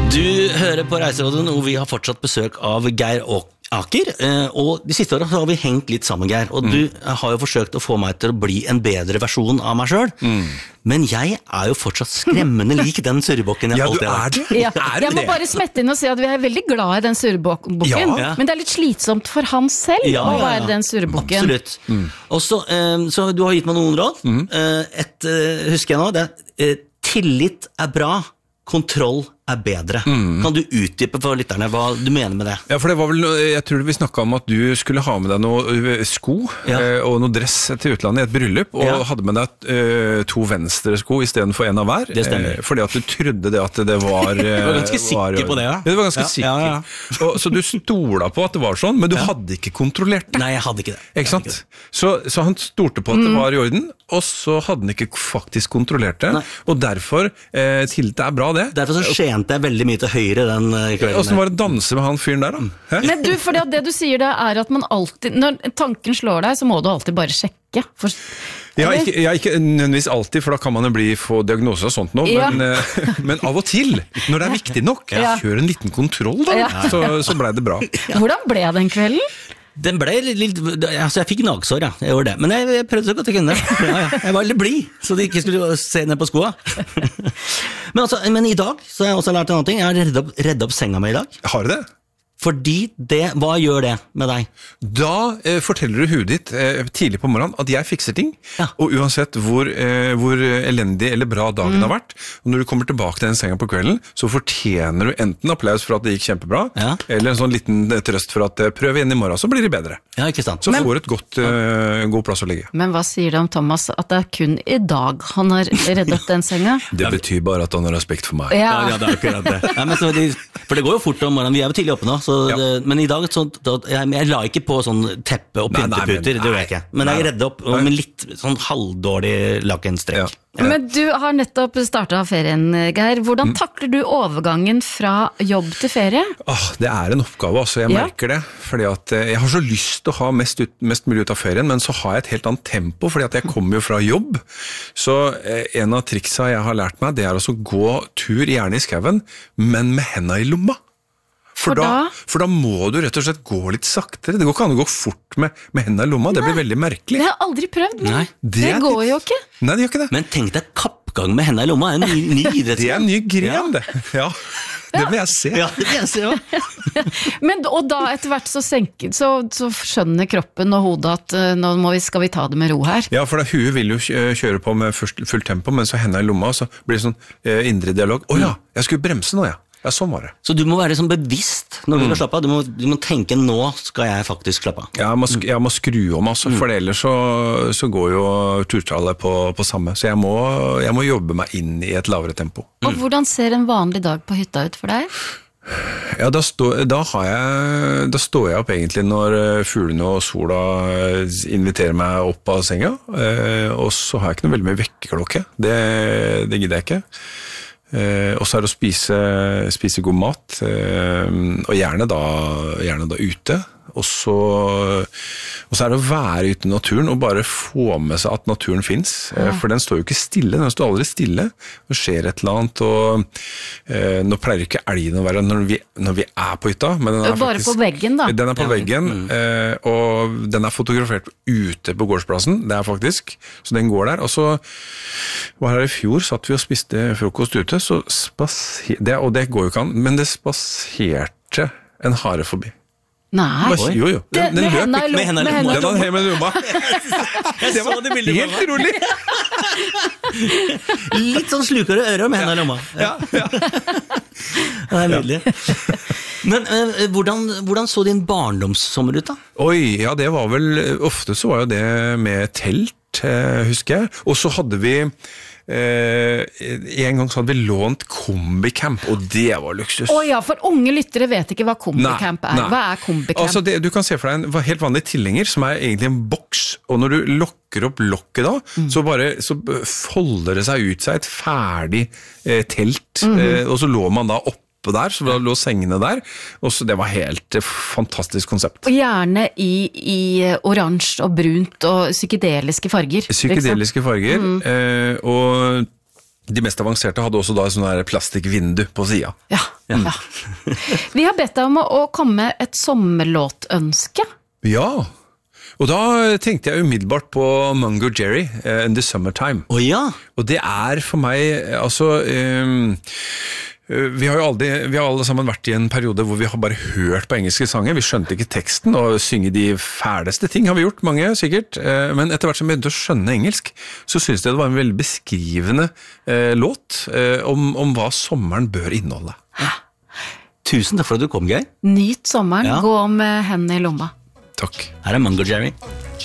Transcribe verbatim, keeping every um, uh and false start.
Du hører på Reiserådet, og vi har fortsatt besøk av Geir Aker, og de siste årene har vi hengt litt sammen, Geir, og mm. du har jo forsøkt å få meg til å bli en bedre versjon av meg selv, mm. men jeg er jo fortsatt skremmende lik den surrebokken jeg ja, alltid har vært. Ja, er jeg må det? Bare smette inn og si at vi er veldig glad i den surrebokken, ja. men det er litt slitsomt for han selv ja, å være ja, ja. den surrebokken. Absolutt. Mm. Og så, um, så du har gitt meg noen råd. Mm. Uh, et, uh, husker jeg nå, det er uh, tillit er bra, kontroll er bedre. Mm. Kan du utdype for lytterne hva du mener med det? Ja, for det var vel, jeg tror vi snakket om at du skulle ha med deg noe sko ja. og noe dress til utlandet i et bryllup, og ja. hadde med deg uh, to venstre sko i stedet for en av hver. Det stemmer. Uh, fordi at du trodde det at det var... Uh, du var ganske sikker var, på det, ja? Du var ganske ja. sikker. Ja, ja. Og, så du stola på at det var sånn, men du ja. hadde ikke kontrollert det. Nei, jeg hadde ikke det. Ikke sant? Det. Så, så han stolte på at det var i orden, og så hadde han ikke faktisk kontrollert det, Nei. og derfor uh, til det er bra det. Derfor så skjente jeg veldig mye til høyre den kvelden. Hvordan var det å danse med han fyren der da? Hæ? Men du, for det, det du sier det er at man alltid, når tanken slår deg, så må du alltid bare sjekke. For, ja, ikke, ja, ikke nødvendigvis alltid, for da kan man jo bli, få diagnose og sånt nå, ja. men, men av og til, når det er viktig nok, ja. kjør en liten kontroll da, ja. så, så ble det bra. Hvordan ble den kvelden? Den ble litt, altså jeg fikk nagsår, ja, jeg gjorde det, men jeg, jeg prøvde så godt jeg kunne. Ja, ja. Jeg var litt blid, så de ikke skulle se ned på skoa. Men, altså, men i dag, så har jeg også lært en annen ting, jeg har reddet opp, reddet opp senga meg i dag. Har du det? Fordi det, hva gjør det med deg? Da eh, forteller du hudet ditt eh, tidlig på morgenen at jeg fikser ting, ja. og uansett hvor, eh, hvor elendig eller bra dagen mm. har vært, og når du kommer tilbake til den senga på kvelden, så fortjener du enten applaus for at det gikk kjempebra, ja. eller en sånn liten trøst for at eh, prøv igjen i morgen, så blir det bedre. Ja, ikke sant. Så men, får du et godt, eh, god plass å ligge. Men hva sier det om Thomas, at det er kun i dag han har reddet den senga? Det betyr bare at han har respekt for meg. Ja, ja, ja det er akkurat det. Ja, men så, det. For det går jo fort om morgenen, vi er jo tidlig oppe nå, så ja. det, men i dag, så, da, jeg, jeg la ikke på sånn teppe og pynteputer, det gjør jeg ikke. Men jeg redde opp med litt sånn halvdårlig lakenstrekk. Ja. Ja. Men du har nettopp startet ferien, Geir. Hvordan takler du overgangen fra jobb til ferie? Åh, det er en oppgave, altså. Jeg merker ja. det. Fordi at jeg har så lyst til å ha mest, ut, mest mulig ut av ferien, men så har jeg et helt annet tempo, fordi at jeg kommer jo fra jobb. Så eh, en av triksa jeg har lært meg, det er å gå tur gjerne i skauen, men med hendene i lomma. For, for, da, da, for da må du rett og slett gå litt saktere. Det går ikke an å gå fort med, med hendene i lomma. Det blir veldig merkelig. Det har jeg aldri prøvd, men Nei. det, det går jo ikke. Nei, det gjør ikke det. Men tenk deg kappgang med hendene i lomma. Det er en ny, ny idrett. Det er en ny gren, det. Ja. Det vil jeg se. Ja, det vil jeg se, ja. Men, og da etter hvert så, senker, så, så skjønner kroppen og hodet at uh, nå må vi, skal vi ta det med ro her. Ja, for da huet vil jo kjøre på med fullt tempo, men så hendene i lomma, så blir det sånn uh, indre dialog. Åja, oh, ja, jeg skulle bremse nå, ja. Ja, sånn var det. Så du må være sånn bevisst når du skal slappe av. Du må, du må tenke, nå skal jeg faktisk slappe av. Ja, jeg må, sk- jeg må skru om, altså, for ellers så, så går jo turtallet på, på samme. Så jeg må, jeg må jobbe meg inn i et lavere tempo. Og hvordan ser en vanlig dag på hytta ut for deg? Ja, da, stå, da, har jeg, da står jeg opp egentlig når fuglene og sola inviterer meg opp av senga, og så har jeg ikke noe veldig mye vekkerklokke. Det, det gidder jeg ikke. Eh, og så er det å spise, spise god mat, eh, og gjerne da, gjerne da ute. Og så, og så er det å være ute i naturen og bare få med seg at naturen finnes. Ja. For den står jo ikke stille, den står aldri stille. Det skjer et eller annet, og eh, nå pleier ikke elgen å være når vi, når vi er på hytta. Men den er bare faktisk, på veggen da. Den er på ja. veggen, mm. eh, og den er fotografert ute på gårdsplassen, det er faktisk. Så den går der. Og så var her i fjor, satt vi og spiste frokost ute, så spaser, det, og det går jo ikke an, men det spaserte en hare forbi. Nei, jo, jo. Den, den løp ikke med hendene i lomma. Den hadde hendene i lomma. Det var det helt rolig. Litt sånn sluker du øret med hendene i lomma. Ja, ja. Det er nydelig. Men uh, hvordan, hvordan så din barndomssommer ut da? Oi, ja, det var vel, ofte så var jo det med telt, husker jeg. Og så hadde vi Uh, en gang så hadde vi lånt kombicamp, og det var luksus. Å oh ja, for unge lyttere vet ikke hva kombicamp er. Nei. Hva er kombicamp? Altså det, du kan se for deg en helt vanlig tilhenger som er egentlig en boks, og når du lokker opp lokket da, mm. så bare så folder det seg ut seg et ferdig eh, telt, mm. eh, og så lå man da opp på der, så lå sengene der, og så det var helt eh, fantastisk konsept. Og gjerne i, i oransje og brunt og psykedeliske farger. Psykedeliske farger, mm. eh, og De mest avanserte hadde også da et sånn der plastikkvindu på siden. Ja, ja. ja. Vi har bedt deg om å komme med et sommerlåtønske. Ja, og da tenkte jeg umiddelbart på Mungo Jerry, uh, In the Summertime. Å oh, ja. Og det er for meg, altså... Um, Vi har jo aldri, vi har alle sammen vært i en periode hvor vi har bare hørt på engelske sanger, vi skjønte ikke teksten, og synge de fæleste ting har vi gjort, mange sikkert, men etter hvert som vi begynte å skjønne engelsk, så synes jeg det var en veldig beskrivende eh, låt eh, om, om hva sommeren bør inneholde. Hæ? Tusen takk for at du kom, Geir. Nyt sommeren, ja. Gå med hendene i lomma. Takk. Her er Mungo Jerry.